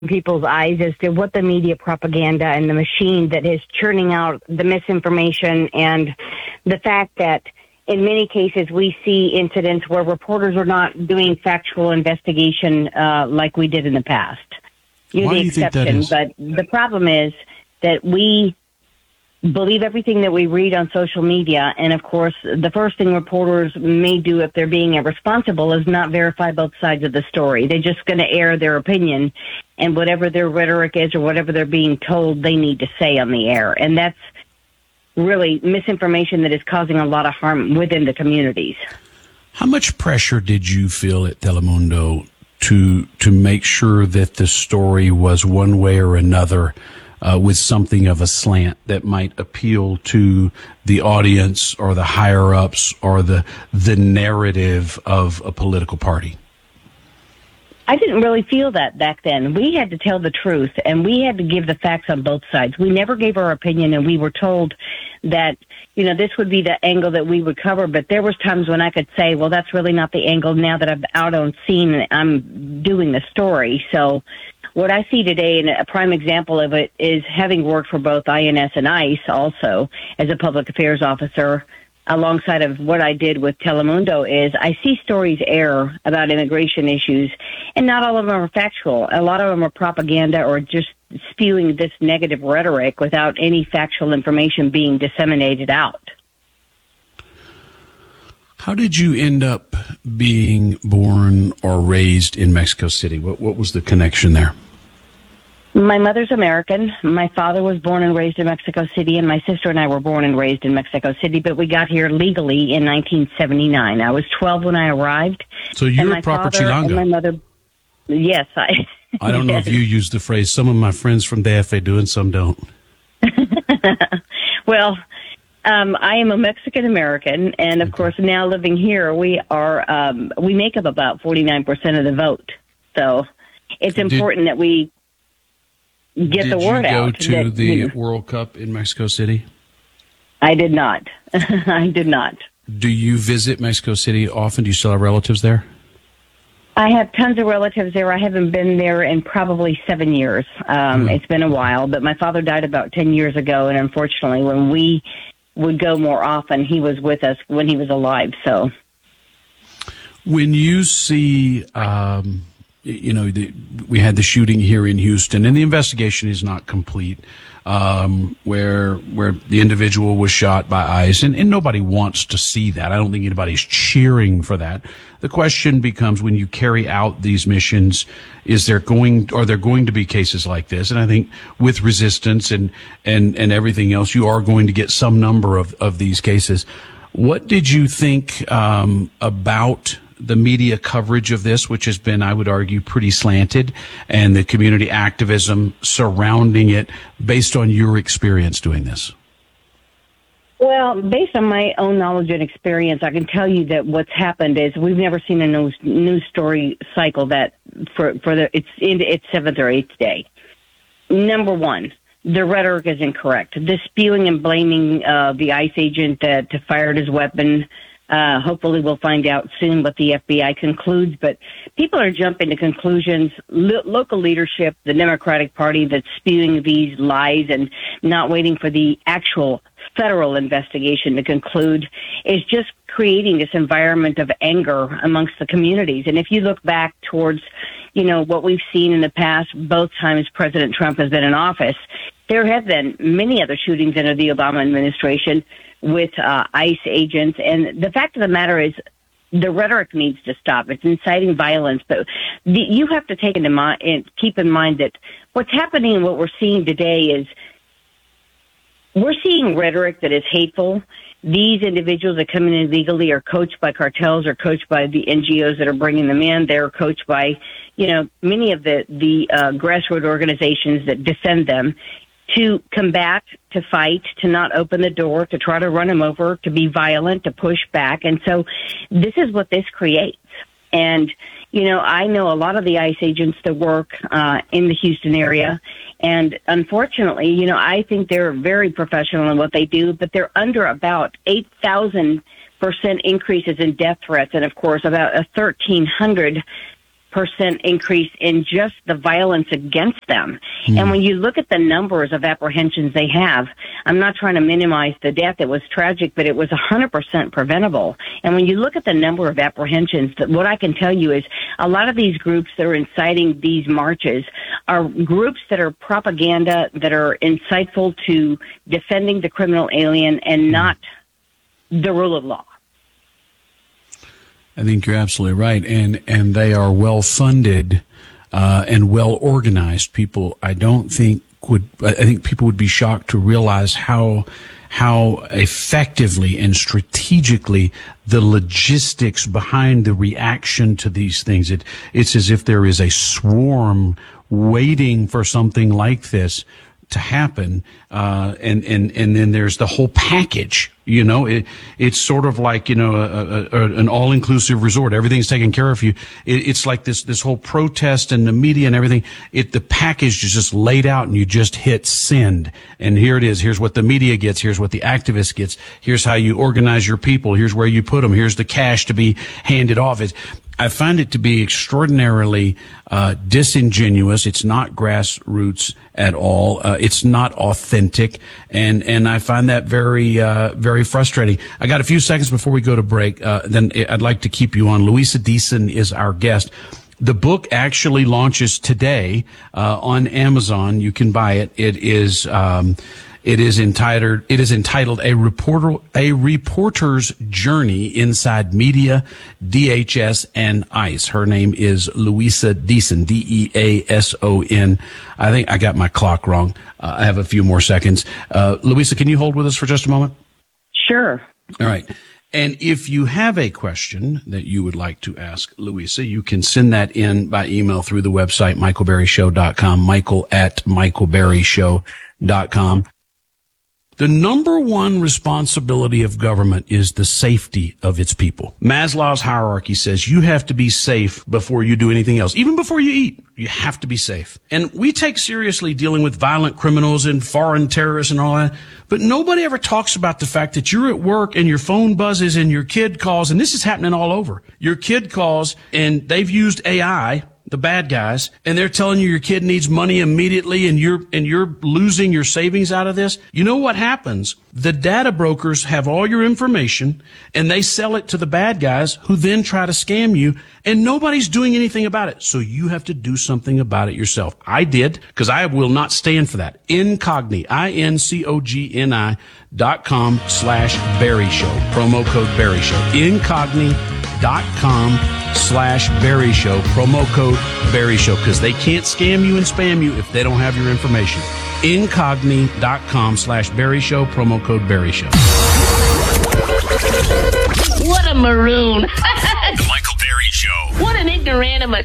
people's eyes as to what the media propaganda and the machine that is churning out the misinformation, and the fact that in many cases we see incidents where reporters are not doing factual investigation like we did in the past. You're the exception, but the problem is that we believe everything that we read on social media, and of course the first thing reporters may do if they're being irresponsible is not verify both sides of the story. They're just going to air their opinion, and whatever their rhetoric is or whatever they're being told they need to say on the air, and that's really misinformation that is causing a lot of harm within the communities. How much pressure did you feel at Telemundo to make sure that the story was one way or another with something of a slant that might appeal to the audience or the higher-ups or the narrative of a political party? I didn't really feel that back then. We had to tell the truth, and we had to give the facts on both sides. We never gave our opinion, and we were told that, you know, this would be the angle that we would cover, but there was times when I could say, well, that's really not the angle now that I'm out on scene and I'm doing the story. So what I see today, and a prime example of it, is having worked for both INS and ICE also as a public affairs officer, alongside of what I did with Telemundo, is I see stories air about immigration issues, and not all of them are factual. A lot of them are propaganda or just spewing this negative rhetoric without any factual information being disseminated out. How did you end up being born or raised in Mexico City? What was the connection there? My mother's American. My father was born and raised in Mexico City, and my sister and I were born and raised in Mexico City, but we got here legally in 1979. I was 12 when I arrived. So you're a proper Chilanga. And my mother, yes. I don't know if you use the phrase. Some of my friends from DF do and some don't. Well, I am a Mexican American, and of course, now living here, we make up about 49% of the vote. So it's important that we get the word out. Did you go to the World Cup in Mexico City? I did not. I did not. Do you visit Mexico City often? Do you still have relatives there? I have tons of relatives there. I haven't been there in probably 7 years. It's been a while, but my father died about 10 years ago, and unfortunately, when we would go more often, he was with us when he was alive. So when you see we had the shooting here in Houston, and the investigation is not complete, where the individual was shot by ICE, and nobody wants to see that. I don't think anybody's cheering for that. The question becomes, when you carry out these missions, are there going to be cases like this? And I think with resistance and everything else, you are going to get some number of these cases. What did you think about the media coverage of this, which has been, I would argue, pretty slanted, and the community activism surrounding it, based on your experience doing this? Well, based on my own knowledge and experience, I can tell you that what's happened is we've never seen a news story cycle that it's in its seventh or eighth day. Number one, the rhetoric is incorrect. The spewing and blaming the ICE agent that fired his weapon. Hopefully we'll find out soon what the FBI concludes, but people are jumping to conclusions. Local leadership, the Democratic Party that's spewing these lies and not waiting for the actual federal investigation to conclude, is just creating this environment of anger amongst the communities. And if you look back towards, what we've seen in the past, both times President Trump has been in office, there have been many other shootings under the Obama administration with ICE agents. And the fact of the matter is, the rhetoric needs to stop. It's inciting violence. But you have to take into mind and keep in mind that what's happening and what we're seeing today is we're seeing rhetoric that is hateful. These individuals that come in illegally are coached by cartels, or coached by the NGOs that are bringing them in. They're coached by, many of the grassroots organizations that defend them, to combat, to fight, to not open the door, to try to run them over, to be violent, to push back. And so this is what this creates. And, I know a lot of the ICE agents that work in the Houston area. And unfortunately, I think they're very professional in what they do, but they're under about 8,000% increases in death threats. And of course, about a 1,300 increase in just the violence against them. And when you look at the numbers of apprehensions they have, I'm not trying to minimize the death. It was tragic, but it was 100% preventable. And when you look at the number of apprehensions, what I can tell you is a lot of these groups that are inciting these marches are groups that are propaganda, that are insightful to defending the criminal alien and not the rule of law. I think you're absolutely right, and they are well funded and well organized. People, I think people would be shocked to realize how effectively and strategically the logistics behind the reaction to these things. It's as if there is a swarm waiting for something like this to happen, and then there's the whole package. It's sort of like, an all-inclusive resort. Everything's taken care of for you. It's like this whole protest and the media and everything. The package is just laid out and you just hit send. And here it is. Here's what the media gets. Here's what the activist gets. Here's how you organize your people. Here's where you put them. Here's the cash to be handed off. I find it to be extraordinarily disingenuous. It's not grassroots at all. It's not authentic, and I find that very very frustrating. I got a few seconds before we go to break. Then I'd like to keep you on. Louisa Deason is our guest. The book actually launches today on Amazon. You can buy it. It is entitled A Reporter's Journey Inside Media, DHS, and ICE. Her name is Louisa Deason, Deason. I think I got my clock wrong. I have a few more seconds. Louisa, can you hold with us for just a moment? Sure. All right. And if you have a question that you would like to ask Louisa, you can send that in by email through the website, michaelberryshow.com, michael@michaelberryshow.com. The number one responsibility of government is the safety of its people. Maslow's hierarchy says you have to be safe before you do anything else. Even before you eat, you have to be safe. And we take seriously dealing with violent criminals and foreign terrorists and all that. But nobody ever talks about the fact that you're at work and your phone buzzes and your kid calls, and this is happening all over. Your kid calls and they've used AI, the bad guys, and they're telling you your kid needs money immediately and you're losing your savings out of this. You know what happens? The data brokers have all your information and they sell it to the bad guys who then try to scam you, and nobody's doing anything about it. So you have to do something about it yourself. I did, because I will not stand for that. Incogni, incogni.com/Berry Show. Promo code Berry Show. Incogni.com/Berry Show. Promo code Berry Show, because they can't scam you and spam you if they don't have your information. Incogni.com/Berry Show. Promo code Berry Show. What a maroon. The Michael Berry Show. What an ignoramus.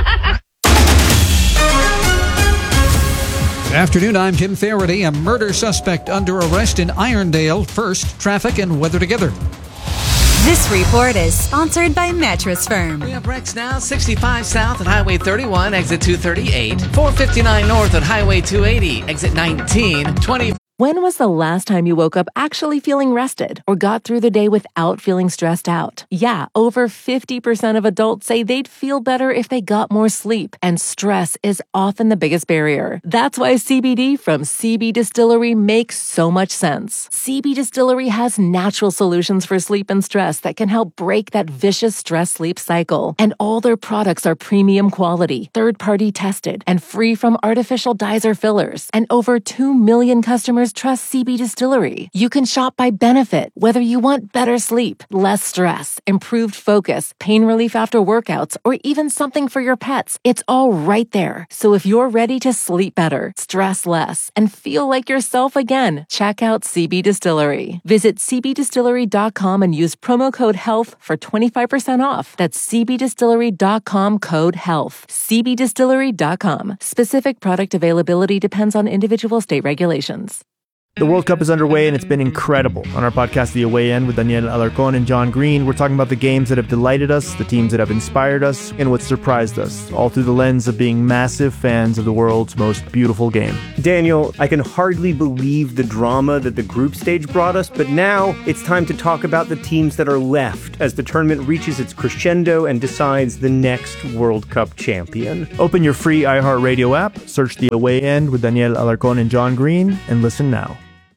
Good afternoon, I'm Tim Faraday. A murder suspect under arrest in Irondale. First, traffic and weather together. This report is sponsored by Mattress Firm. We have wrecks now, 65 south at Highway 31, exit 238, 459 north at Highway 280, exit 19, 20. When was the last time you woke up actually feeling rested or got through the day without feeling stressed out? Yeah, over 50% of adults say they'd feel better if they got more sleep, and stress is often the biggest barrier. That's why CBD from CB Distillery makes so much sense. CB Distillery has natural solutions for sleep and stress that can help break that vicious stress-sleep cycle. And all their products are premium quality, third-party tested, and free from artificial dyes or fillers. And over 2 million customers trust CB Distillery. You can shop by benefit, whether you want better sleep, less stress, improved focus, pain relief after workouts, or even something for your pets. It's all right there. So if you're ready to sleep better, stress less, and feel like yourself again, check out CB Distillery. Visit cbdistillery.com and use promo code HEALTH for 25% off. That's cbdistillery.com code HEALTH. cbdistillery.com. Specific product availability depends on individual state regulations. The World Cup is underway and it's been incredible. On our podcast, The Away End, with Daniel Alarcón and John Green, we're talking about the games that have delighted us, the teams that have inspired us, and what surprised us, all through the lens of being massive fans of the world's most beautiful game. Daniel, I can hardly believe the drama that the group stage brought us, but now it's time to talk about the teams that are left as the tournament reaches its crescendo and decides the next World Cup champion. Open your free iHeartRadio app, search The Away End with Daniel Alarcón and John Green, and listen now.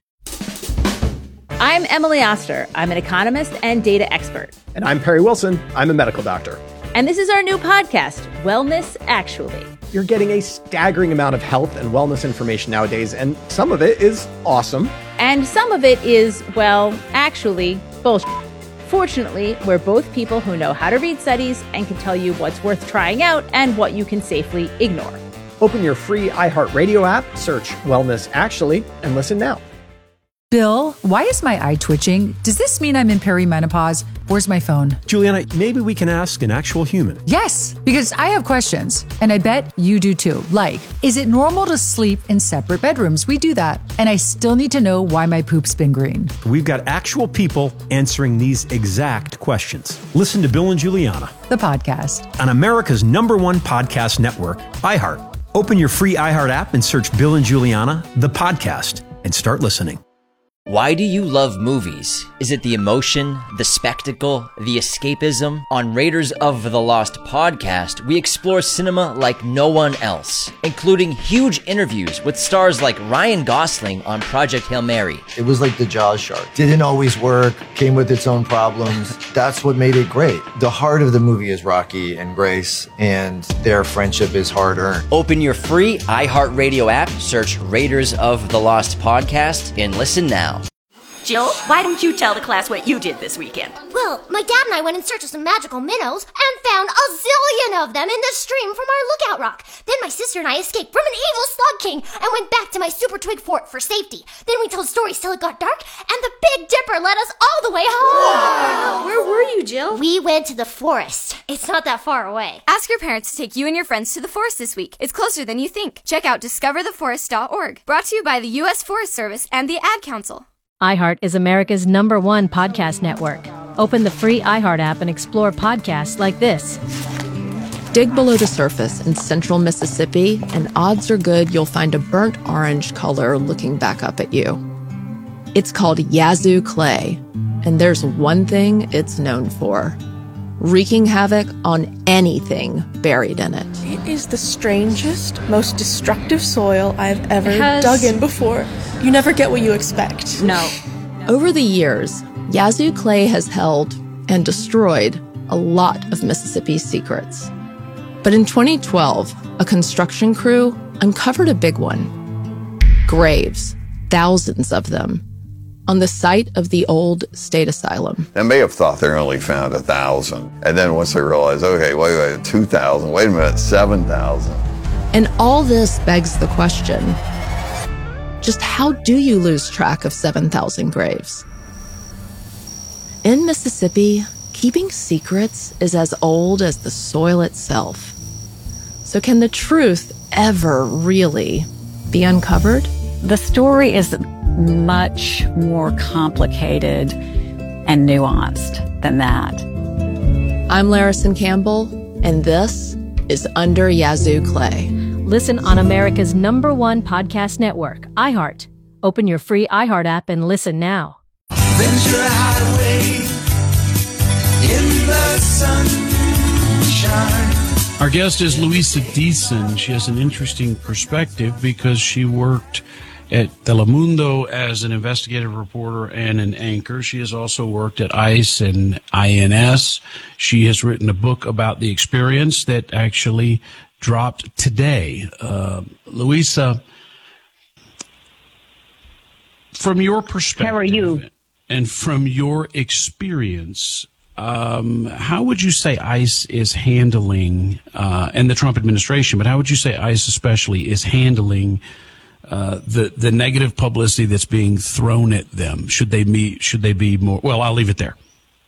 I'm Emily Oster. I'm an economist and data expert. And I'm Perry Wilson. I'm a medical doctor. And this is our new podcast, Wellness Actually. You're getting a staggering amount of health and wellness information nowadays, and some of it is awesome. And some of it is, well, actually, bullshit. Fortunately, we're both people who know how to read studies and can tell you what's worth trying out and what you can safely ignore. Open your free iHeartRadio app, search Wellness Actually, and listen now. Bill, why is my eye twitching? Does this mean I'm in perimenopause? Where's my phone? Juliana, maybe we can ask an actual human. Yes, because I have questions, and I bet you do too. Like, is it normal to sleep in separate bedrooms? We do that. And I still need to know why my poop's been green. We've got actual people answering these exact questions. Listen to Bill and Juliana, the podcast, on America's #1 podcast network, iHeart. Open your free iHeart app and search Bill and Juliana, the podcast, and start listening. Why do you love movies? Is it the emotion, the spectacle, the escapism? On Raiders of the Lost podcast, we explore cinema like no one else, including huge interviews with stars like Ryan Gosling on Project Hail Mary. It was like the Jaws shark. Didn't always work, came with its own problems. That's what made it great. The heart of the movie is Rocky and Grace, and their friendship is hard-earned. Open your free iHeartRadio app, search Raiders of the Lost podcast, and listen now. Jill, why don't you tell the class what you did this weekend? Well, my dad and I went in search of some magical minnows and found a zillion of them in the stream from our lookout rock. Then my sister and I escaped from an evil slug king and went back to my super twig fort for safety. Then we told stories till it got dark, and the Big Dipper led us all the way home. Wow. Where were you, Jill? We went to the forest. It's not that far away. Ask your parents to take you and your friends to the forest this week. It's closer than you think. Check out discovertheforest.org. Brought to you by the U.S. Forest Service and the Ad Council. iHeart is America's #1 podcast network. Open the free iHeart app and explore podcasts like this. Dig below the surface in central Mississippi, and odds are good you'll find a burnt orange color looking back up at you. It's called Yazoo clay, and there's one thing it's known for: wreaking havoc on anything buried in it. It is the strangest, most destructive soil I've ever dug in before. You never get what you expect. No. Over the years, Yazoo clay has held and destroyed a lot of Mississippi's secrets. But in 2012, a construction crew uncovered a big one. Graves, thousands of them, on the site of the old state asylum. They may have thought they only found 1,000. And then once they realized, okay, wait, 2,000, wait a minute, 7,000. And all this begs the question, just how do you lose track of 7,000 graves? In Mississippi, keeping secrets is as old as the soil itself. So can the truth ever really be uncovered? The story is much more complicated and nuanced than that. I'm Larison Campbell, and this is Under Yazoo Clay. Listen on America's #1 podcast network, iHeart. Open your free iHeart app and listen now. Venture a hideaway in the sunshine. Our guest is Luisa Deason. She has an interesting perspective because she worked at Telemundo as an investigative reporter and an anchor. She has also worked at ICE and INS. She has written a book about the experience that actually dropped today. Luisa, from your perspective, how are you? And from your experience, how would you say ICE is handling, and the Trump administration, but how would you say ICE especially is handling the negative publicity that's being thrown at them? Should they be more? Well, I'll leave it there.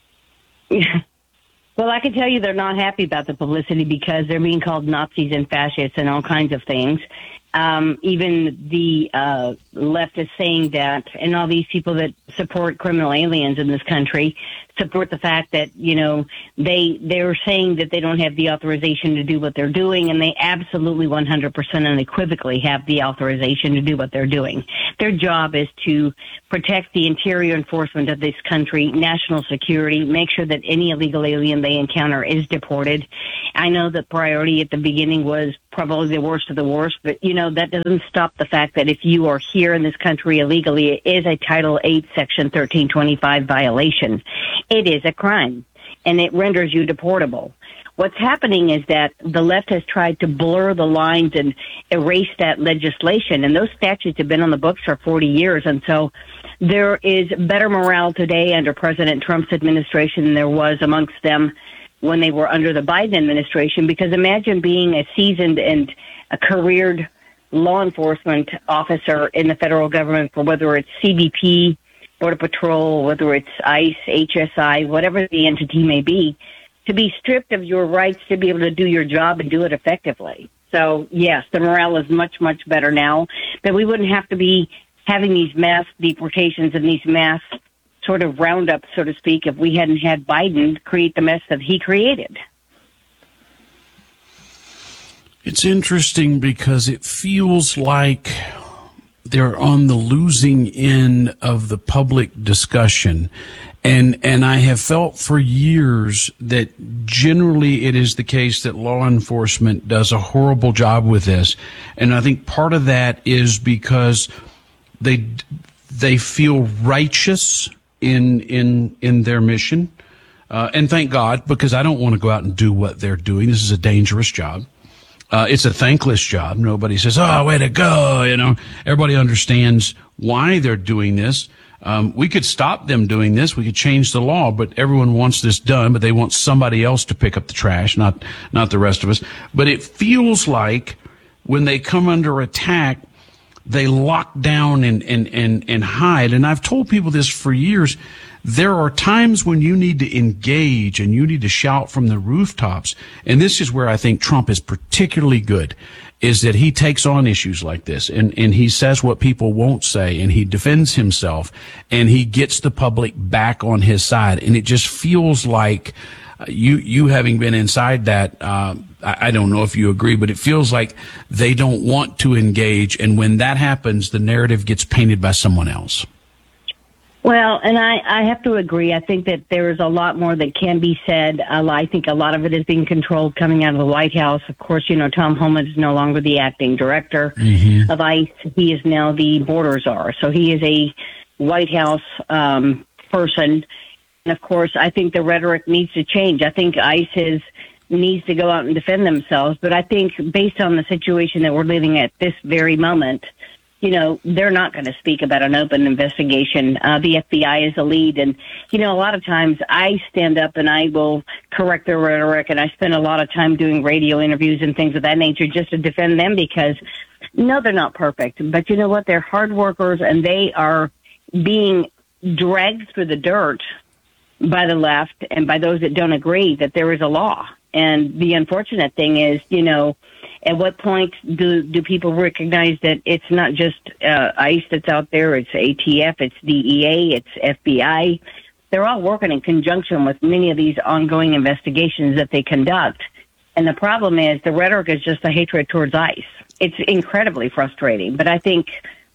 Well, I can tell you they're not happy about the publicity because they're being called Nazis and fascists and all kinds of things. Even the left is saying that, and all these people that support criminal aliens in this country support the fact that, they're saying that they don't have the authorization to do what they're doing, and they absolutely 100% unequivocally have the authorization to do what they're doing. Their job is to protect the interior enforcement of this country, national security, make sure that any illegal alien they encounter is deported. I know the priority at the beginning was probably the worst of the worst, but, that doesn't stop the fact that if you are here in this country illegally, it is a Title 8, Section 1325 violation. It is a crime, and it renders you deportable. What's happening is that the left has tried to blur the lines and erase that legislation, and those statutes have been on the books for 40 years, and so there is better morale today under President Trump's administration than there was amongst them when they were under the Biden administration, because imagine being a seasoned and a careered law enforcement officer in the federal government, for whether it's CBP, Border Patrol, whether it's ICE, HSI, whatever the entity may be, to be stripped of your rights to be able to do your job and do it effectively. So, yes, the morale is much, much better now, but we wouldn't have to be having these mass deportations and these mass sort of roundups, so to speak, if we hadn't had Biden create the mess that he created. It's interesting because it feels like they're on the losing end of the public discussion. And I have felt for years that generally it is the case that law enforcement does a horrible job with this. And I think part of that is because they feel righteous in their mission. And thank God, because I don't want to go out and do what they're doing. This is a dangerous job. It's a thankless job. Nobody says, "Oh, way to go." Everybody understands why they're doing this. We could stop them doing this. We could change the law, but everyone wants this done, but they want somebody else to pick up the trash, not the rest of us. But it feels like when they come under attack, they lock down and hide. And I've told people this for years. There are times when you need to engage and you need to shout from the rooftops. And this is where I think Trump is particularly good, is that he takes on issues like this and he says what people won't say, and he defends himself, and he gets the public back on his side. And it just feels like you having been inside that, I don't know if you agree, but it feels like they don't want to engage. And when that happens, the narrative gets painted by someone else. Well, and I have to agree. I think that there is a lot more that can be said. I think a lot of it is being controlled coming out of the White House. Of course, Tom Homan is no longer the acting director of ICE. He is now the border czar. So he is a White House person. And, of course, I think the rhetoric needs to change. I think ICE needs to go out and defend themselves. But I think based on the situation that we're living at this very moment, they're not going to speak about an open investigation. The FBI is the lead. And, a lot of times I stand up and I will correct their rhetoric, and I spend a lot of time doing radio interviews and things of that nature just to defend them because, no, they're not perfect. But you know what? They're hard workers, and they are being dragged through the dirt by the left and by those that don't agree that there is a law. And the unfortunate thing is, at what point do people recognize that it's not just ICE that's out there, it's ATF, it's DEA, it's FBI. They're all working in conjunction with many of these ongoing investigations that they conduct. And the problem is the rhetoric is just a hatred towards ICE. It's incredibly frustrating. But I think,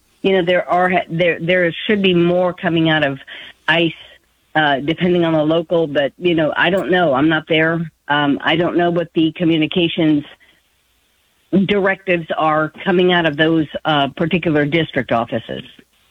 there should be more coming out of ICE, depending on the local. But, I don't know. I'm not there. I don't know what the communications directives are coming out of those particular district offices.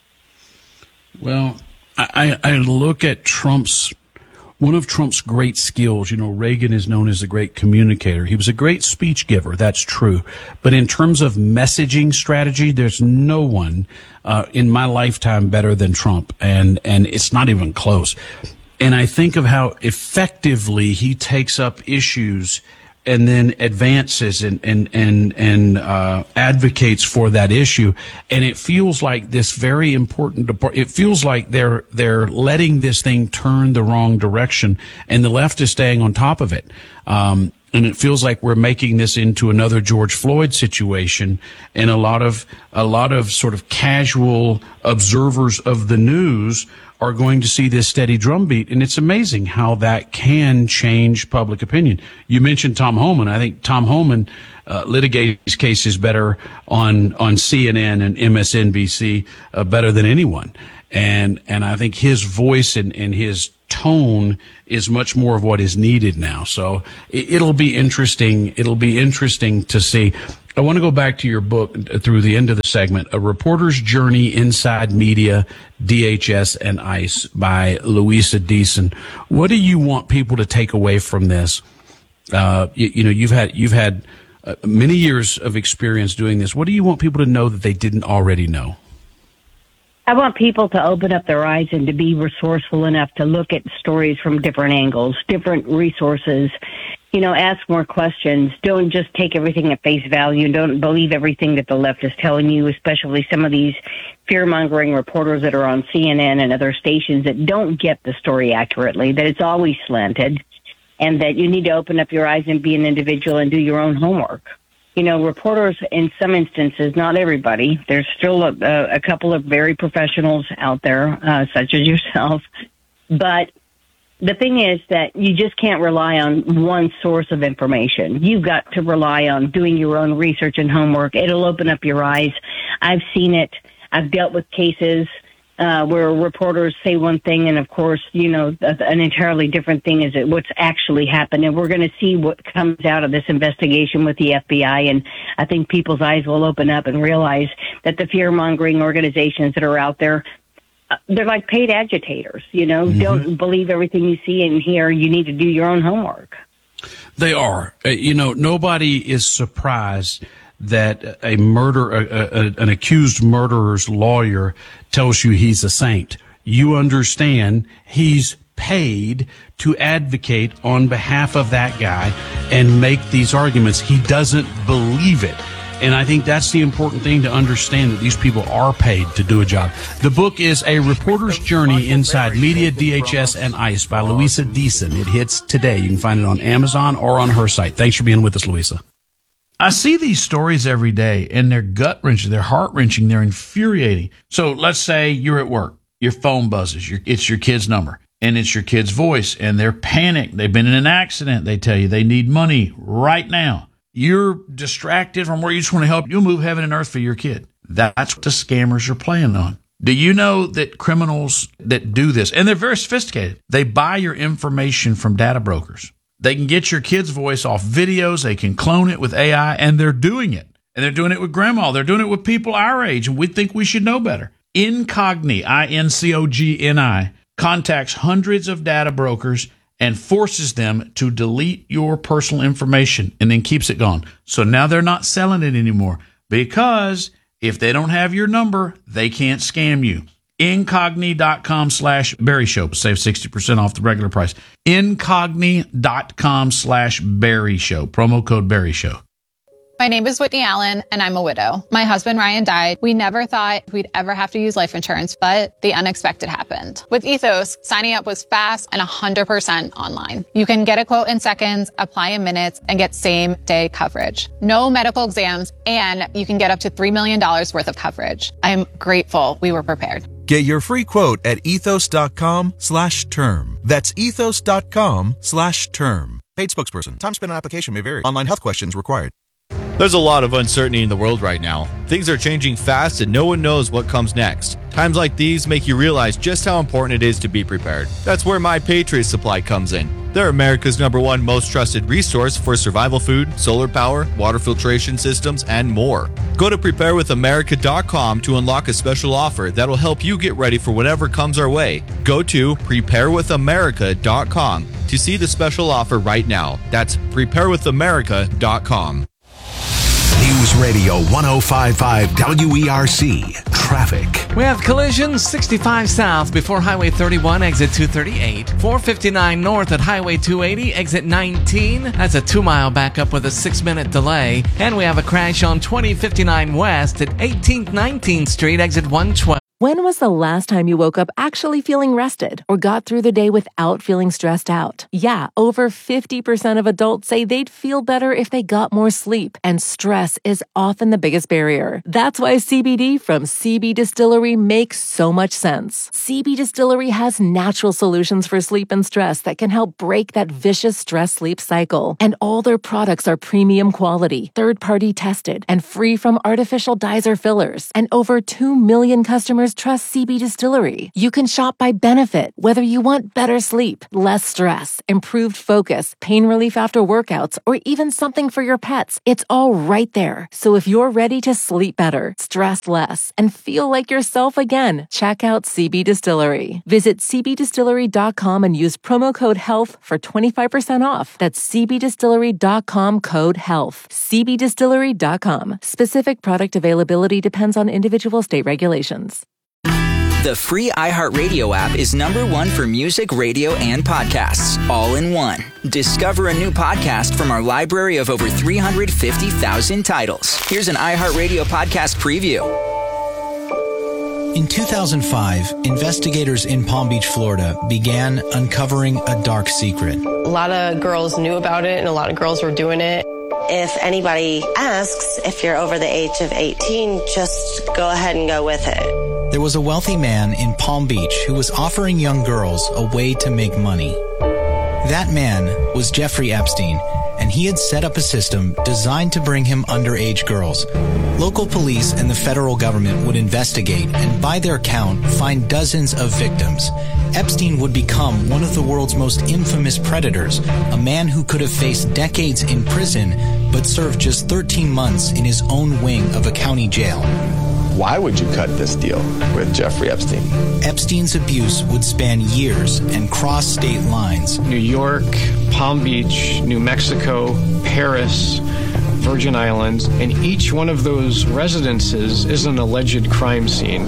Well, I look at one of Trump's great skills. Reagan is known as a great communicator. He was a great speech giver. That's true. But in terms of messaging strategy, there's no one in my lifetime better than Trump. And it's not even close. And I think of how effectively he takes up issues and then advances and advocates for that issue. And it feels like this very important it feels like they're letting this thing turn the wrong direction, and the left is staying on top of it. And it feels like we're making this into another George Floyd situation, and a lot of sort of casual observers of the news are going to see this steady drumbeat, and it's amazing how that can change public opinion. You mentioned Tom Homan. I think Tom Homan litigates cases better on CNN and MSNBC better than anyone, and I think his voice and his tone is much more of what is needed now. So it'll be interesting. It'll be interesting to see. I want to go back to your book through the end of the segment, A Reporter's Journey Inside Media, DHS, and ICE by Louisa Deason. What do you want people to take away from this? You've had many years of experience doing this. What do you want people to know that they didn't already know? I want people to open up their eyes and to be resourceful enough to look at stories from different angles, different resources, ask more questions. Don't just take everything at face value. Don't believe everything that the left is telling you, especially some of these fear-mongering reporters that are on CNN and other stations that don't get the story accurately, that it's always slanted, and that you need to open up your eyes and be an individual and do your own homework. Reporters, in some instances, not everybody, there's still a couple of very professionals out there, such as yourself. But the thing is that you just can't rely on one source of information. You've got to rely on doing your own research and homework. It'll open up your eyes. I've seen it. I've dealt with cases where reporters say one thing, and of course, an entirely different thing is what's actually happened. And we're going to see what comes out of this investigation with the FBI. And I think people's eyes will open up and realize that the fear-mongering organizations that are out there, they're like paid agitators. Don't believe everything you see and hear. You need to do your own homework. They are. Nobody is surprised that an accused murderer's lawyer tells you he's a saint. You understand he's paid to advocate on behalf of that guy and make these arguments. He doesn't believe it. And I think that's the important thing to understand, that these people are paid to do a job. The book is A Reporter's Journey Inside Media, DHS, and ICE by Louisa Deason. It hits today. You can find it on Amazon or on her site. Thanks for being with us, Louisa. I see these stories every day, and they're gut-wrenching, they're heart-wrenching, they're infuriating. So let's say you're at work, your phone buzzes, it's your kid's number, and it's your kid's voice, and they're panicked. They've been in an accident. They tell you they need money right now. You're distracted from where you just want to help. You'll move heaven and earth for your kid. That's what the scammers are playing on. Do you know that criminals that do this, and they're very sophisticated, they buy your information from data brokers. They can get your kid's voice off videos. They can clone it with AI, and they're doing it. And they're doing it with grandma. They're doing it with people our age, and we think we should know better. Incogni, INCOGNI, contacts hundreds of data brokers and forces them to delete your personal information and then keeps it gone. So now they're not selling it anymore, because if they don't have your number, they can't scam you. Incogni.com/Barry Show. Save 60% off the regular price. Incogni.com/Barry Show. Promo code Barry Show. My name is Whitney Allen, and I'm a widow. My husband, Ryan, died. We never thought we'd ever have to use life insurance, but the unexpected happened. With Ethos, signing up was fast and 100% online. You can get a quote in seconds, apply in minutes, and get same-day coverage. No medical exams, and you can get up to $3 million worth of coverage. I'm grateful we were prepared. Get your free quote at ethos.com/term. That's ethos.com/term. Paid spokesperson. Time spent on application may vary. Online health questions required. There's a lot of uncertainty in the world right now. Things are changing fast and no one knows what comes next. Times like these make you realize just how important it is to be prepared. That's where My Patriot Supply comes in. They're America's #1 most trusted resource for survival food, solar power, water filtration systems, and more. Go to preparewithamerica.com to unlock a special offer that'll help you get ready for whatever comes our way. Go to preparewithamerica.com to see the special offer right now. That's preparewithamerica.com. News Radio 105.5 WERC. Traffic. We have collisions 65 south before Highway 31, exit 238. 459 north at Highway 280, exit 19. That's a 2-mile backup with a 6-minute delay. And we have a crash on 2059 west at 18th 19th Street, exit 112. When was the last time you woke up actually feeling rested or got through the day without feeling stressed out? Yeah, over 50% of adults say they'd feel better if they got more sleep, and stress is often the biggest barrier. That's why CBD from CB Distillery makes so much sense. CB Distillery has natural solutions for sleep and stress that can help break that vicious stress-sleep cycle. And all their products are premium quality, third-party tested, and free from artificial dyes or fillers. And over 2 million customers trust CB Distillery. You can shop by benefit, whether you want better sleep, less stress, improved focus, pain relief after workouts, or even something for your pets. It's all right there. So if you're ready to sleep better, stress less, and feel like yourself again, check out CB Distillery. Visit cbdistillery.com and use promo code HEALTH for 25% off. That's cbdistillery.com, code HEALTH. cbdistillery.com. Specific product availability depends on individual state regulations. The free iHeartRadio app is #1 for music, radio, and podcasts, all in one. Discover a new podcast from our library of over 350,000 titles. Here's an iHeartRadio podcast preview. In 2005, investigators in Palm Beach, Florida, began uncovering a dark secret. A lot of girls knew about it, and a lot of girls were doing it. If anybody asks if you're over the age of 18, just go ahead and go with it. There was a wealthy man in Palm Beach who was offering young girls a way to make money. That man was Jeffrey Epstein, and he had set up a system designed to bring him underage girls. Local police and the federal government would investigate and, by their count, find dozens of victims. Epstein would become one of the world's most infamous predators, a man who could have faced decades in prison but served just 13 months in his own wing of a county jail. Why would you cut this deal with Jeffrey Epstein? Epstein's abuse would span years and cross state lines. New York, Palm Beach, New Mexico, Paris, Virgin Islands, and each one of those residences is an alleged crime scene.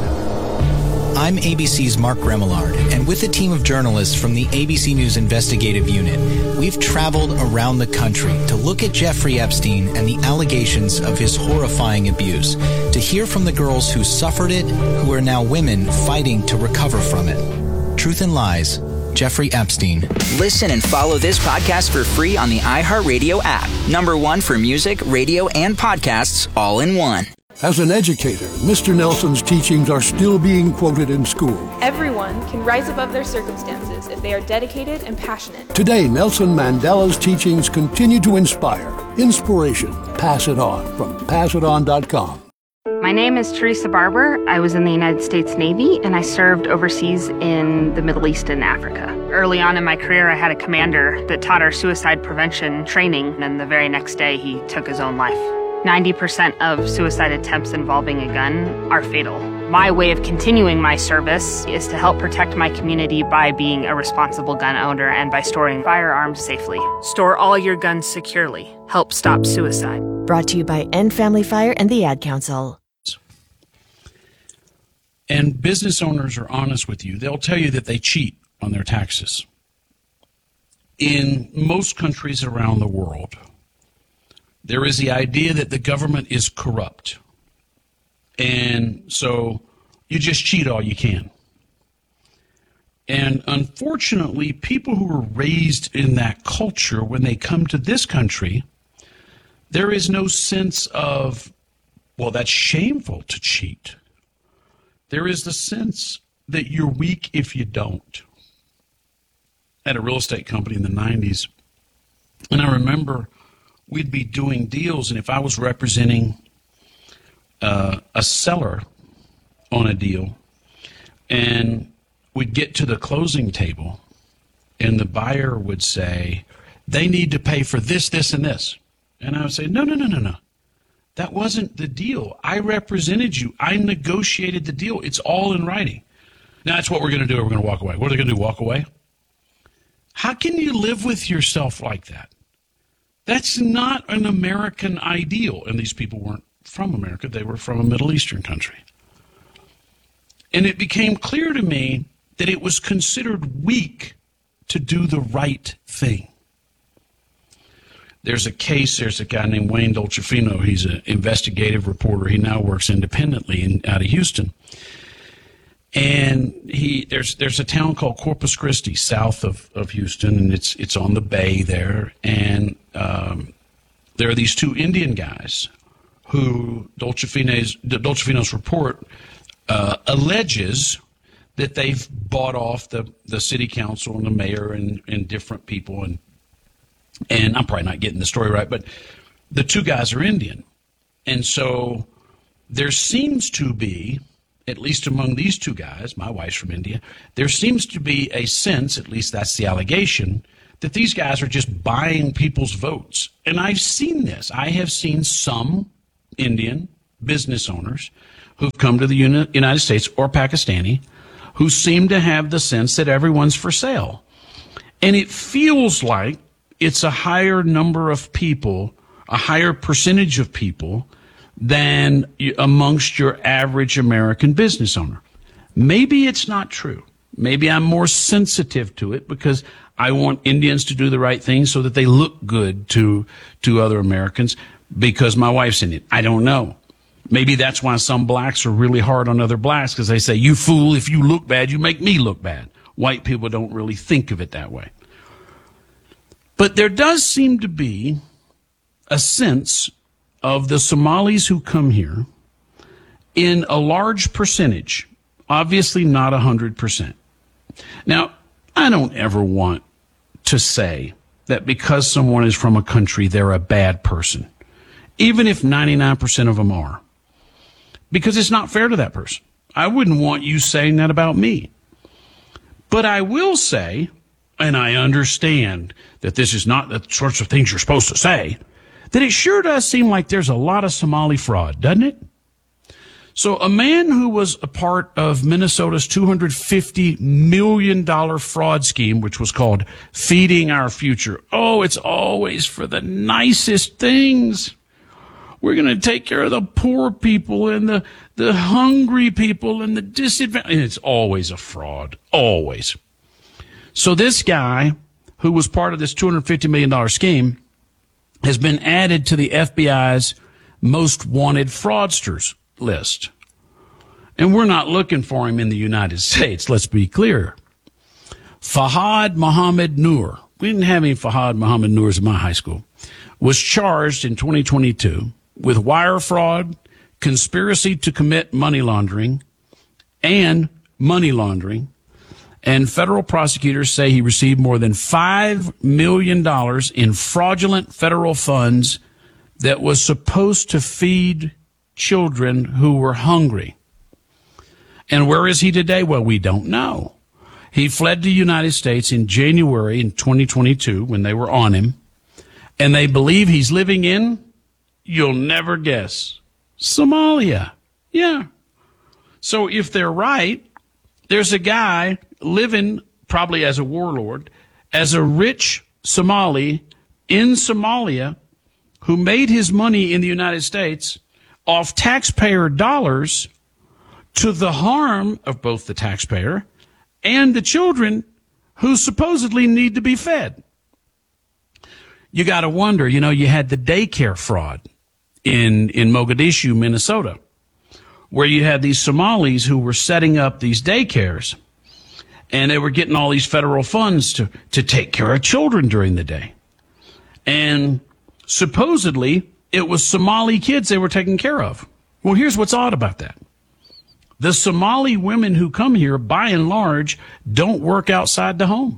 I'm ABC's Mark Remillard, and with a team of journalists from the ABC News Investigative Unit, we've traveled around the country to look at Jeffrey Epstein and the allegations of his horrifying abuse, to hear from the girls who suffered it, who are now women fighting to recover from it. Truth and Lies, Jeffrey Epstein. Listen and follow this podcast for free on the iHeartRadio app. #1 for music, radio, and podcasts, all in one. As an educator, Mr. Nelson's teachings are still being quoted in school. Everyone can rise above their circumstances if they are dedicated and passionate. Today, Nelson Mandela's teachings continue to inspire. Inspiration. Pass it on from passiton.com. My name is Teresa Barber. I was in the United States Navy, and I served overseas in the Middle East and Africa. Early on in my career, I had a commander that taught our suicide prevention training, and the very next day, he took his own life. 90% of suicide attempts involving a gun are fatal. My way of continuing my service is to help protect my community by being a responsible gun owner and by storing firearms safely. Store all your guns securely. Help stop suicide. Brought to you by End Family Fire and the Ad Council. And business owners are honest with you. They'll tell you that they cheat on their taxes. In most countries around the world, there is the idea that the government is corrupt. And so you just cheat all you can. And unfortunately, people who are raised in that culture, when they come to this country, there is no sense of, well, that's shameful to cheat. There is the sense that you're weak if you don't. I had a real estate company in the 90s, and I remember we'd be doing deals, and if I was representing a seller on a deal, and we'd get to the closing table, and the buyer would say, they need to pay for this, this, and this. And I would say, no. That wasn't the deal. I represented you. I negotiated the deal. It's all in writing. Now, that's what we're going to do. We're going to walk away. What are they going to do, walk away? How can you live with yourself like that? That's not an American ideal. And these people weren't from America. They were from a Middle Eastern country. And it became clear to me that it was considered weak to do the right thing. There's a case, there's a guy named Wayne Dolcefino. He's an investigative reporter. He now works independently out of Houston. And there's a town called Corpus Christi south of Houston, and it's on the bay there. And there are these two Indian guys who Dolce Vino's report alleges that they've bought off the city council and the mayor and different people. And I'm probably not getting the story right, but the two guys are Indian. And so there seems to be, at least among these two guys, my wife's from India, there seems to be a sense, at least that's the allegation, that these guys are just buying people's votes. And I've seen this. I have seen some Indian business owners who've come to the United States or Pakistani who seem to have the sense that everyone's for sale. And it feels like it's a higher number of people, a higher percentage of people than amongst your average American business owner. Maybe it's not true. Maybe I'm more sensitive to it because I want Indians to do the right thing so that they look good to other Americans because my wife's Indian. I don't know. Maybe that's why some blacks are really hard on other blacks because they say, you fool, if you look bad, you make me look bad. White people don't really think of it that way. But there does seem to be a sense of the Somalis who come here in a large percentage, obviously not 100%. Now, I don't ever want to say that because someone is from a country, they're a bad person, even if 99% of them are, because it's not fair to that person. I wouldn't want you saying that about me. But I will say, and I understand that this is not the sorts of things you're supposed to say, that it sure does seem like there's a lot of Somali fraud, doesn't it? So a man who was a part of Minnesota's $250 million fraud scheme, which was called Feeding Our Future. Oh, it's always for the nicest things. We're going to take care of the poor people and the hungry people and the disadvantaged. And it's always a fraud, always. So this guy, who was part of this $250 million scheme, has been added to the FBI's most wanted fraudsters list. And we're not looking for him in the United States, let's be clear. Fahad Mohammed Noor, we didn't have any Fahad Mohammed Noors in my high school, was charged in 2022 with wire fraud, conspiracy to commit money laundering, and money laundering. And federal prosecutors say he received more than $5 million in fraudulent federal funds that was supposed to feed children who were hungry. And where is he today? Well, we don't know. He fled to the United States in January in 2022 when they were on him. And they believe he's living in, you'll never guess, Somalia. Yeah. So if they're right, there's a guy living probably as a warlord, as a rich Somali in Somalia who made his money in the United States off taxpayer dollars to the harm of both the taxpayer and the children who supposedly need to be fed. You got to wonder, you had the daycare fraud in Mogadishu, Minnesota, where you had these Somalis who were setting up these daycares, and they were getting all these federal funds to take care of children during the day. And supposedly, it was Somali kids they were taking care of. Well, here's what's odd about that. The Somali women who come here, by and large, don't work outside the home.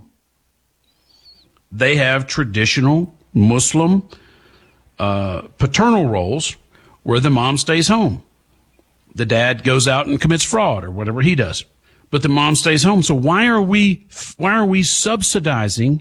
They have traditional Muslim paternal roles where the mom stays home. The dad goes out and commits fraud or whatever he does, but the mom stays home. So why are we subsidizing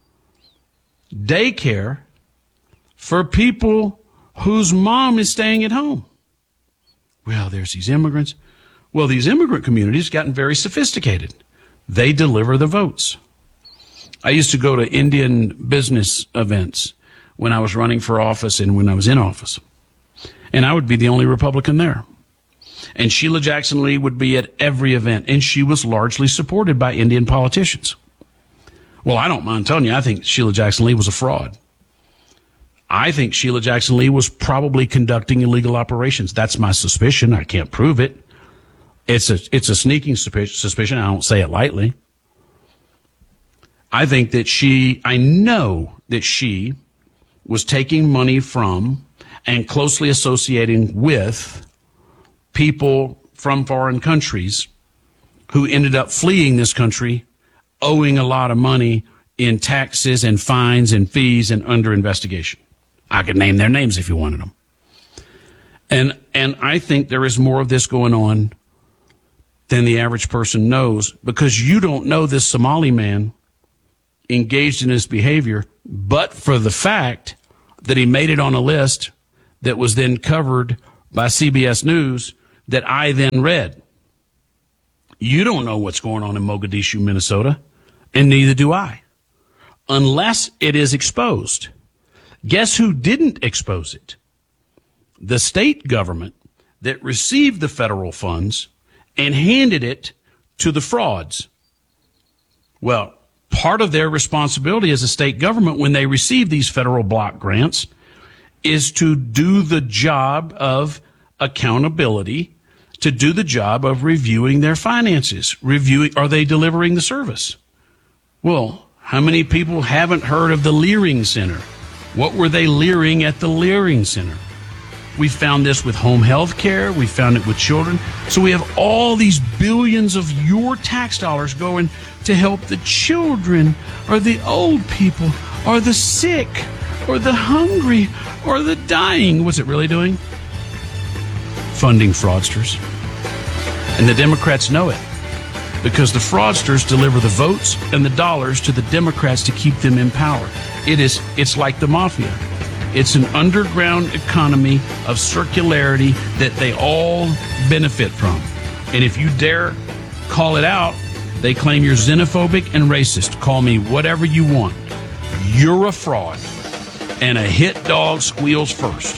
daycare for people whose mom is staying at home? Well, there's these immigrants. Well, these immigrant communities gotten very sophisticated. They deliver the votes. I used to go to Indian business events when I was running for office and when I was in office. And I would be the only Republican there. And Sheila Jackson Lee would be at every event, and she was largely supported by Indian politicians. Well, I don't mind telling you, I think Sheila Jackson Lee was a fraud. I think Sheila Jackson Lee was probably conducting illegal operations. That's my suspicion. I can't prove it. It's a sneaking suspicion. I don't say it lightly. I think that I know that she was taking money from and closely associating with people from foreign countries who ended up fleeing this country, owing a lot of money in taxes and fines and fees and under investigation. I could name their names if you wanted them. And I think there is more of this going on than the average person knows, because you don't know this Somali man engaged in this behavior, but for the fact that he made it on a list that was then covered by CBS News that I then read. You don't know what's going on in Mogadishu, Minnesota, and neither do I, unless it is exposed. Guess who didn't expose it? The state government that received the federal funds and handed it to the frauds. Well, part of their responsibility as a state government when they receive these federal block grants is to do the job of accountability, to do the job of reviewing their finances, are they delivering the service? Well, how many people haven't heard of the Leering Center? What were they leering at the Leering Center? We found this with home health care. We found it with children. So we have all these billions of your tax dollars going to help the children or the old people or the sick or the hungry or the dying. What's it really doing? Funding fraudsters. And the Democrats know it, because the fraudsters deliver the votes and the dollars to the Democrats to keep them in power. It's like the mafia. It's an underground economy of circularity that they all benefit from. And if you dare call it out, they claim you're xenophobic and racist. Call me whatever you want. You're a fraud. And a hit dog squeals first.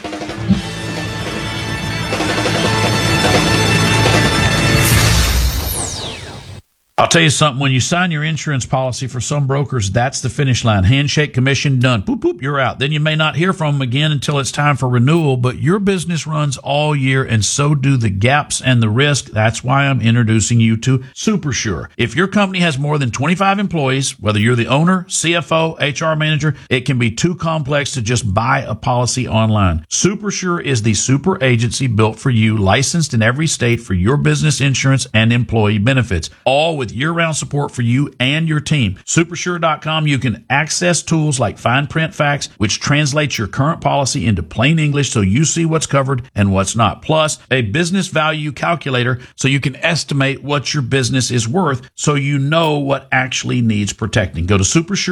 I'll tell you something, when you sign your insurance policy for some brokers, that's the finish line. Handshake, commission, done. Boop, boop, you're out. Then you may not hear from them again until it's time for renewal, but your business runs all year, and so do the gaps and the risk. That's why I'm introducing you to SuperSure. If your company has more than 25 employees, whether you're the owner, CFO, HR manager, it can be too complex to just buy a policy online. SuperSure is the super agency built for you, licensed in every state for your business insurance and employee benefits, all with year-round support for you and your team. Supersure.com, you can access tools like Fine Print Facts, which translates your current policy into plain English so you see what's covered and what's not. Plus, a business value calculator so you can estimate what your business is worth so you know what actually needs protecting. Go to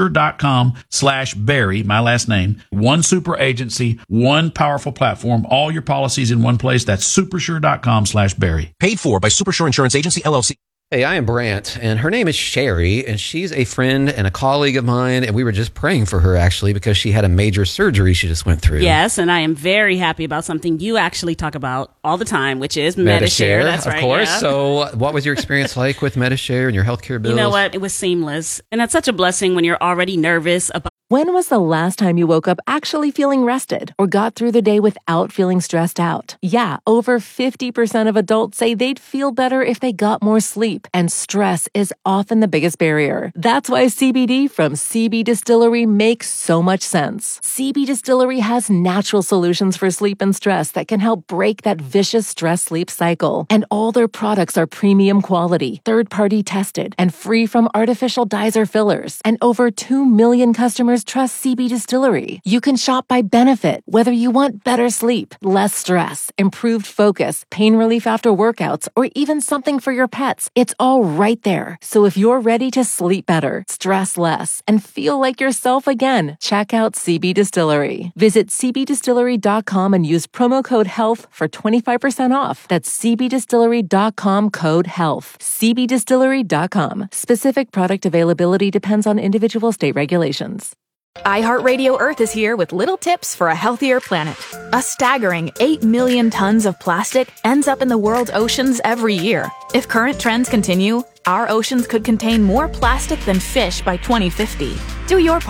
supersure.com/Barry, my last name. One super agency, one powerful platform, all your policies in one place. That's supersure.com/Barry. Paid for by Supersure Insurance Agency, LLC. Hey, I am Brant, and her name is Sherry, and she's a friend and a colleague of mine, and we were just praying for her, actually, because she had a major surgery she just went through. Yes, and I am very happy about something you actually talk about all the time, which is Medi-Share. That's right, of course. Yeah. So what was your experience like with Medi-Share and your healthcare bills? You know what? It was seamless, and that's such a blessing when you're already nervous about. When was the last time you woke up actually feeling rested or got through the day without feeling stressed out? Yeah, over 50% of adults say they'd feel better if they got more sleep, and stress is often the biggest barrier. That's why CBD from CB Distillery makes so much sense. CB Distillery has natural solutions for sleep and stress that can help break that vicious stress-sleep cycle. And all their products are premium quality, third-party tested, and free from artificial dyes or fillers. And over 2 million customers trust CB Distillery. You can shop by benefit, whether you want better sleep, less stress, improved focus, pain relief after workouts, or even something for your pets. It's all right there. So if you're ready to sleep better, stress less, and feel like yourself again, check out CB Distillery. Visit cbdistillery.com and use promo code HEALTH for 25% off. That's cbdistillery.com, code HEALTH. cbdistillery.com. Specific product availability depends on individual state regulations. iHeartRadio Earth is here with little tips for a healthier planet. A staggering 8 million tons of plastic ends up in the world's oceans every year. If current trends continue, our oceans could contain more plastic than fish by 2050. Do your part.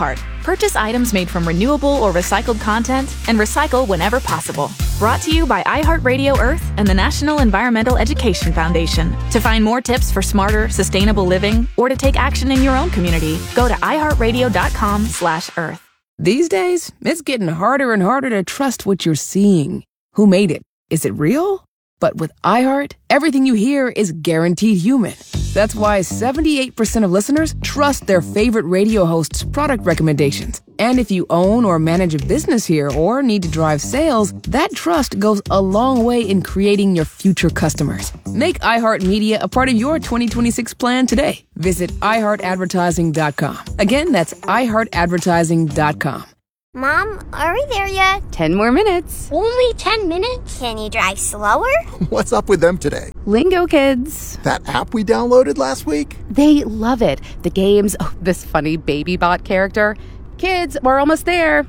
Purchase items made from renewable or recycled content and recycle whenever possible. Brought to you by iHeartRadio Earth and the National Environmental Education Foundation. To find more tips for smarter, sustainable living or to take action in your own community, go to iHeartRadio.com/earth. These days, it's getting harder and harder to trust what you're seeing. Who made it? Is it real? But with iHeart, everything you hear is guaranteed human. That's why 78% of listeners trust their favorite radio host's product recommendations. And if you own or manage a business here or need to drive sales, that trust goes a long way in creating your future customers. Make iHeartMedia a part of your 2026 plan today. Visit iHeartAdvertising.com. Again, that's iHeartAdvertising.com. Mom, are we there yet? 10 more minutes. Only 10 minutes? Can you drive slower? What's up with them today? Lingo Kids. That app we downloaded last week? They love it. The games, this funny baby bot character. Kids, we're almost there.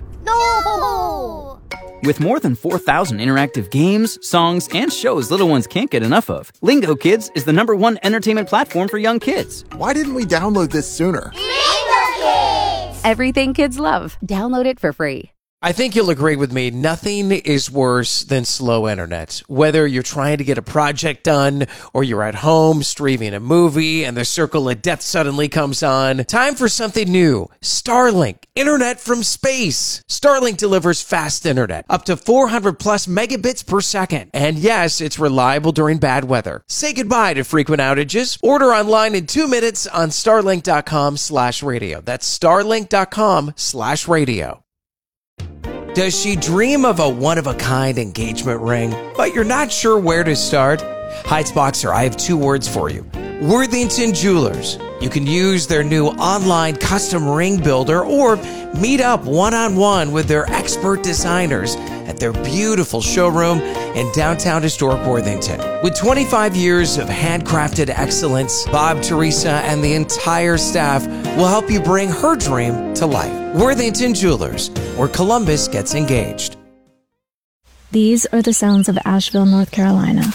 No! With more than 4,000 interactive games, songs, and shows little ones can't get enough of, Lingo Kids is the #1 entertainment platform for young kids. Why didn't we download this sooner? Everything kids love. Download it for free. I think you'll agree with me. Nothing is worse than slow internet. Whether you're trying to get a project done or you're at home streaming a movie and the circle of death suddenly comes on. Time for something new. Starlink. Internet from space. Starlink delivers fast internet. Up to 400 plus megabits per second. And yes, it's reliable during bad weather. Say goodbye to frequent outages. Order online in 2 minutes on starlink.com/radio. That's starlink.com/radio. Does she dream of a one-of-a-kind engagement ring, but you're not sure where to start? Heightsboxer, I have 2 words for you. Worthington Jewelers. You can use their new online custom ring builder or meet up one-on-one with their expert designers at their beautiful showroom in downtown historic Worthington. With 25 years of handcrafted excellence, Bob, Teresa, and the entire staff will help you bring her dream to life. Worthington Jewelers, where Columbus gets engaged. These are the sounds of Asheville, North Carolina.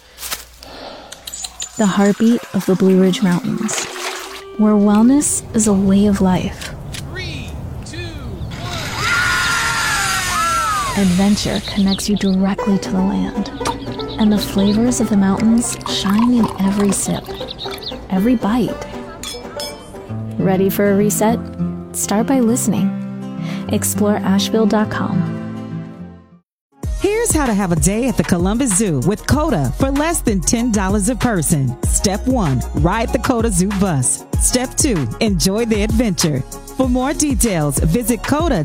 The heartbeat of the Blue Ridge Mountains, where wellness is a way of life. 3, 2, 1. Adventure connects you directly to the land, and the flavors of the mountains shine in every sip, every bite. Ready for a reset? Start by listening. Explore Asheville.com. Here's how to have a day at the Columbus Zoo with COTA for less than $10 a person. Step 1, ride the COTA Zoo bus. Step 2, enjoy the adventure. For more details, visit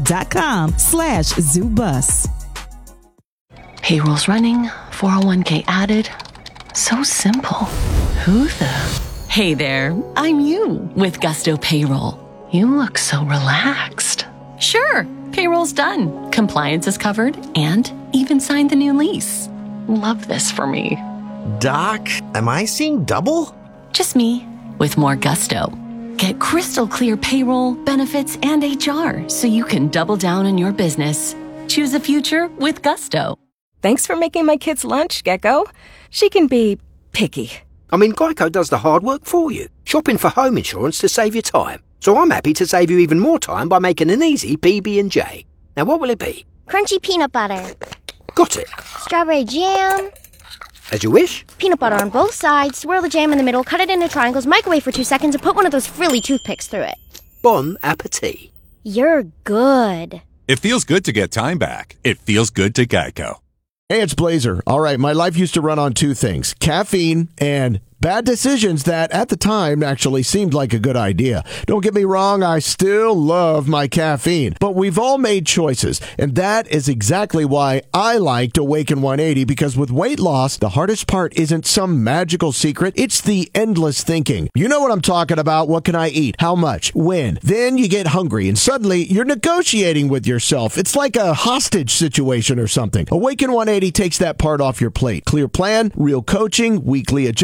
COTA.com/ZooBus. Payroll's running, 401k added. So simple. Who the? Hey there, I'm you with Gusto Payroll. You look so relaxed. Sure, payroll's done. Compliance is covered and even signed the new lease. Love this for me. Doc, am I seeing double? Just me with more Gusto. Get crystal clear payroll, benefits, and HR so you can double down on your business. Choose a future with Gusto. Thanks for making my kids' lunch, Gecko. She can be picky. I mean, Geico does the hard work for you. Shopping for home insurance to save you time. So I'm happy to save you even more time by making an easy PB&J. Now, what will it be? Crunchy peanut butter. Got it. Strawberry jam. As you wish. Peanut butter on both sides. Swirl the jam in the middle. Cut it into triangles. Microwave for 2 seconds and put one of those frilly toothpicks through it. Bon appetit. You're good. It feels good to get time back. It feels good to Geico. Hey, it's Blazer. All right, my life used to run on 2 things, caffeine and bad decisions that at the time actually seemed like a good idea. Don't get me wrong, I still love my caffeine, but we've all made choices, and that is exactly why I liked Awaken 180, because with weight loss, the hardest part isn't some magical secret, it's the endless thinking. You know what I'm talking about. What can I eat? How much? When? Then you get hungry, and suddenly you're negotiating with yourself. It's like a hostage situation or something. Awaken 180 takes that part off your plate. Clear plan, real coaching, weekly adjustment,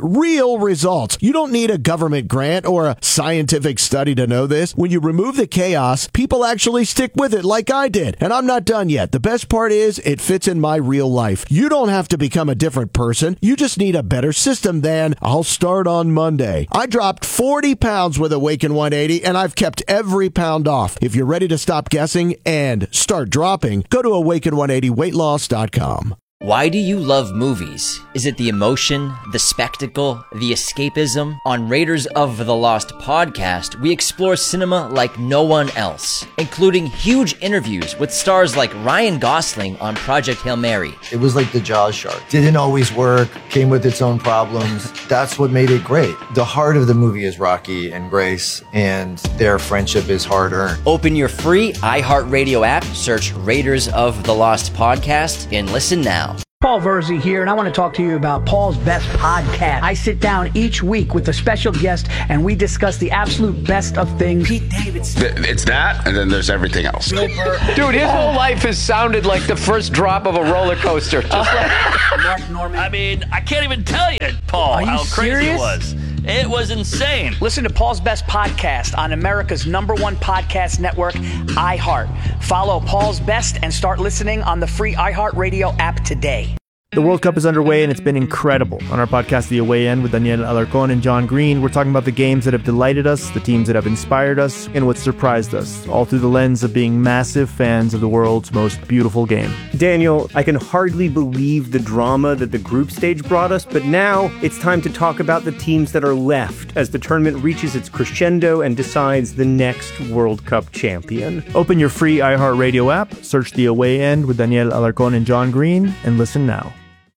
Real results. You don't need a government grant or a scientific study to know this. When you remove the chaos, people actually stick with it like I did. And I'm not done yet. The best part is it fits in my real life. You don't have to become a different person. You just need a better system than I'll start on Monday. I dropped 40 pounds with Awaken 180 and I've kept every pound off. If you're ready to stop guessing and start dropping, go to awaken180weightloss.com. Why do you love movies? Is it the emotion, the spectacle, the escapism? On Raiders of the Lost podcast, we explore cinema like no one else, including huge interviews with stars like Ryan Gosling on Project Hail Mary. It was like the Jaws shark. Didn't always work, came with its own problems. That's what made it great. The heart of the movie is Rocky and Grace, and their friendship is hard-earned. Open your free iHeartRadio app, search Raiders of the Lost podcast, and listen now. Paul Verzi here, and I want to talk to you about Paul's Best Podcast. I sit down each week with a special guest, and we discuss the absolute best of things. Pete Davidson. It's that, and then there's everything else. Dude, his whole life has sounded like the first drop of a roller coaster. Just like Mark Norman. I mean, I can't even tell you, Paul, how crazy it was. It was insane. Listen to Paul's Best Podcast on America's #1 podcast network, iHeart. Follow Paul's Best and start listening on the free iHeartRadio app today. The World Cup is underway and it's been incredible. On our podcast, The Away End, with Daniel Alarcón and John Green, we're talking about the games that have delighted us, the teams that have inspired us, and what surprised us, all through the lens of being massive fans of the world's most beautiful game. Daniel, I can hardly believe the drama that the group stage brought us, but now it's time to talk about the teams that are left as the tournament reaches its crescendo and decides the next World Cup champion. Open your free iHeartRadio app, search The Away End with Daniel Alarcón and John Green, and listen now.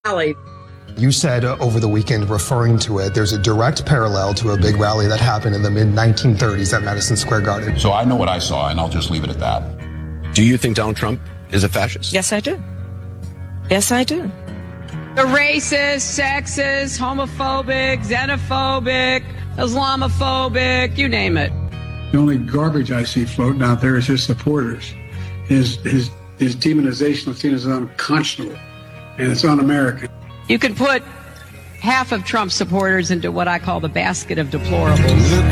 You said over the weekend, referring to it, there's a direct parallel to a big rally that happened in the mid-1930s at Madison Square Garden. So I know what I saw, and I'll just leave it at that. Do you think Donald Trump is a fascist? Yes, I do. Yes, I do. The racist, sexist, homophobic, xenophobic, Islamophobic, you name it. The only garbage I see floating out there is his supporters. His demonization of seen as unconscionable. And it's un-American. You could put half of Trump's supporters into what I call the basket of deplorables.